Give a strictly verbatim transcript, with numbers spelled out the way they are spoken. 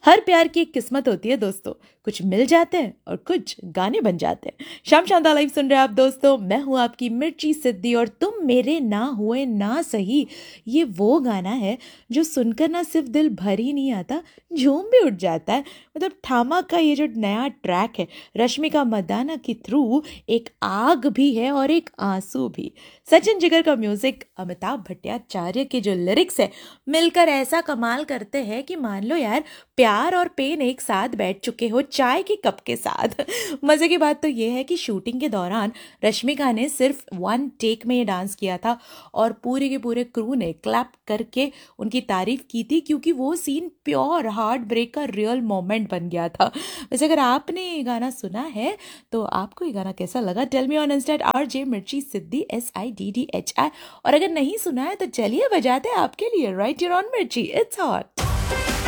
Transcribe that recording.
हर प्यार की एक किस्मत होती है दोस्तों, कुछ मिल जाते हैं और कुछ गाने बन जाते हैं। शाम शांता लाइव सुन रहे हैं आप दोस्तों, मैं हूँ आपकी मिर्ची सिद्धि और तुम मेरे ना हुए ना सही। ये वो गाना है जो सुनकर ना सिर्फ दिल भर ही नहीं आता, झूम भी उठ जाता है। मतलब ठामा का ये जो नया ट्रैक है रश्मिका मंदाना की थ्रू, एक आग भी है और एक आंसू भी। सचिन जिगर का म्यूजिक, अमिताभ भट्टाचार्य के जो लिरिक्स है मिलकर ऐसा कमाल करते हैं कि मान लो यार प्यार और पेन एक साथ बैठ चुके हो चाय के कप के साथ। मजे की बात तो ये है कि शूटिंग के दौरान रश्मिका ने सिर्फ वन टेक में ये डांस किया था और पूरे के पूरे क्रू ने क्लैप करके उनकी तारीफ की थी, क्योंकि वो सीन प्योर हार्ट ब्रेक का रियल मोमेंट बन गया था। वैसे अगर आपने ये गाना सुना है तो आपको ये गाना कैसा लगा? Tell me on Insta R J मिर्ची सिद्धि S I D D H I. और अगर नहीं सुना है तो चलिए बजाते हैं आपके लिए राइट हियर ऑन मिर्ची, इट्स हॉट।